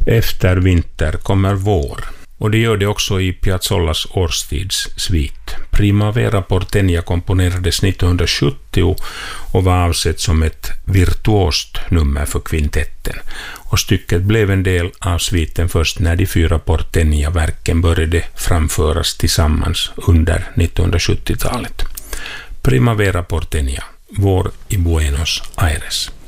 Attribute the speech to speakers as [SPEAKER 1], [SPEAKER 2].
[SPEAKER 1] Efter vinter kommer vår. Och det gör det också i Piazzolas årstidssvit. Primavera porteña komponerades 1970 och var avsett som ett virtuost nummer för kvintetten. Och stycket blev en del av sviten först när de 4 porteña-verken började framföras tillsammans under 1970-talet. Primavera porteña, vår i Buenos Aires.